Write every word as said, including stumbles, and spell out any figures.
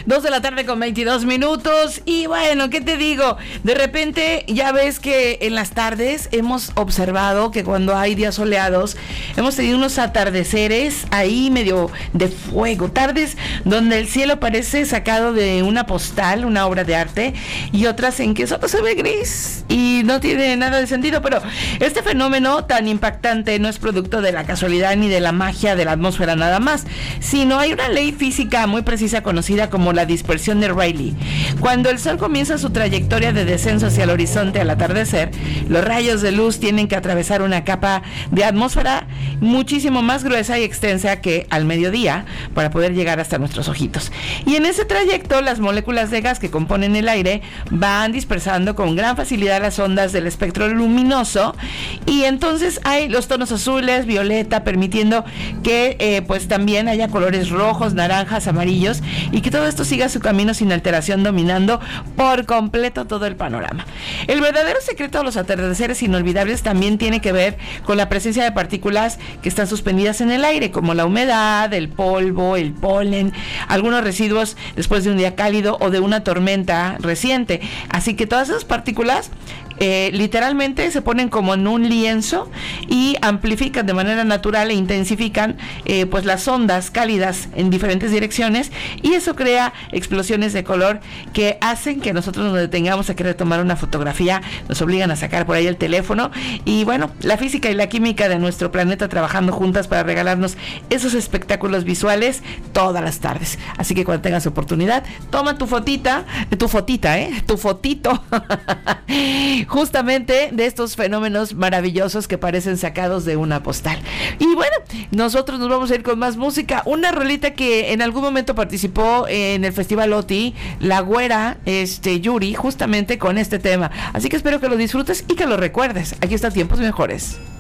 Dos de la tarde con veintidós minutos. Y bueno, ¿qué te digo? De repente ya ves que en las tardes hemos observado que cuando hay días soleados hemos tenido unos atardeceres ahí medio de fuego. Tardes donde el cielo parece sacado de una postal, una obra de arte, y otras en que solo se ve gris y no tiene nada de sentido. Pero este fenómeno tan impactante no es producto de la casualidad ni de la magia de la atmósfera nada más, sino hay una ley física muy precisa conocida como la dispersión de Rayleigh. Cuando el sol comienza su trayectoria de descenso hacia el horizonte al atardecer, los rayos de luz tienen que atravesar una capa de atmósfera muchísimo más gruesa y extensa que al mediodía para poder llegar hasta nuestros ojitos. Y en ese trayecto, las moléculas de gas que componen el aire van dispersando con gran facilidad las ondas del espectro luminoso, y entonces hay los tonos azules, violeta, permitiendo que eh, pues también haya colores rojos, naranjas, amarillos, y que todo esto siga su camino sin alteración, dominando por completo todo el panorama. El verdadero secreto de los atardeceres inolvidables también tiene que ver con la presencia de partículas que están suspendidas en el aire, como la humedad, el polvo, el polen, algunos residuos después de un día cálido o de una tormenta reciente. Así que todas esas partículas Eh, literalmente se ponen como en un lienzo y amplifican de manera natural e intensifican eh, pues las ondas cálidas en diferentes direcciones, y eso crea explosiones de color que hacen que nosotros nos detengamos a querer tomar una fotografía, nos obligan a sacar por ahí el teléfono, y bueno, la física y la química de nuestro planeta trabajando juntas para regalarnos esos espectáculos visuales todas las tardes. Así que cuando tengas oportunidad, toma tu fotita, tu fotita, eh, tu fotito justamente de estos fenómenos maravillosos que parecen sacados de una postal. Y bueno, nosotros nos vamos a ir con más música. Una rolita que en algún momento participó en el Festival OTI, la güera este, Yuri, justamente con este tema. Así que espero que lo disfrutes y que lo recuerdes. Aquí está Tiempos Mejores.